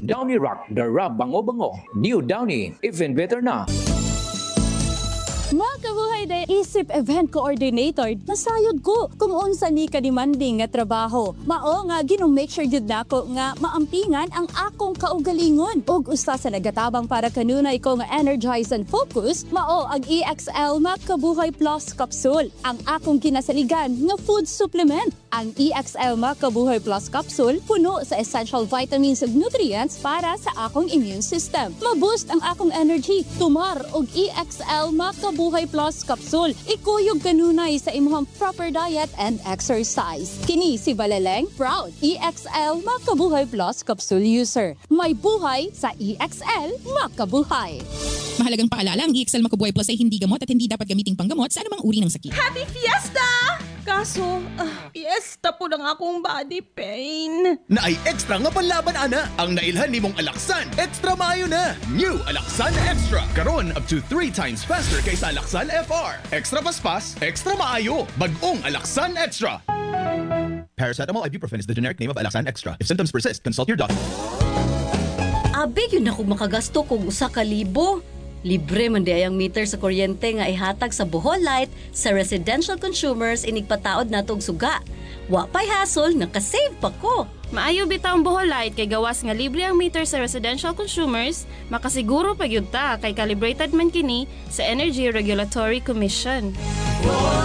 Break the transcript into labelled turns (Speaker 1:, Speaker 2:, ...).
Speaker 1: Downy Rock, the rub bango-bango. New Downy, even better na.
Speaker 2: Mga kabuhay de isip event coordinator, nasayod ko kung unsa ni ka-demanding nga trabaho. Mao nga make sure jud nako nga maampingan ang akong kaugalingon. Ug usa sa nagatabang para kanunay ko nga energize and focus, mao ang EXL Makabuhay Plus Capsule, ang akong kinasaligan nga food supplement. Ang EXL Makabuhay Plus Capsule puno sa essential vitamins ug nutrients para sa akong immune system. Ma-boost ang akong energy. Tumar og EXL Makabuhay Plus Capsule. Ikuyog kanunay sa imong proper diet and exercise. Kini si Balaleng, proud EXL Makabuhay Plus Capsule user. May buhay sa EXL Makabuhay.
Speaker 3: Mahalagang paalala, ang EXL Makabuhay Plus ay hindi gamot at hindi dapat gamiting panggamot sa anumang uri ng sakit.
Speaker 4: Happy Fiesta! Kaso, fiesta po ng akong body pain.
Speaker 5: Na ay extra nga panlaban ana ang nailhan nimong Alaxan. Extra maayo na. New Alaxan Extra. Karon up to 3 times faster kaysa Alaxan FR. Extra paspas, extra maayo. Bagong Alaxan Extra. Paracetamol ibuprofen is the generic name of Alaxan Extra. If symptoms persist, consult your doctor.
Speaker 6: Abi yun ako makagasto kung 1,000. Libre man di ayang meter sa kuryente nga ihatag sa Bohol Light sa residential consumers inigpataod natog suga. Wa pay hasol, nakasave pa ko.
Speaker 7: Maayo bitaw ang Bohol Light kay gawas nga libre ang meter sa residential consumers, makasiguro pa gyud ta kay calibrated man kini sa Energy Regulatory Commission.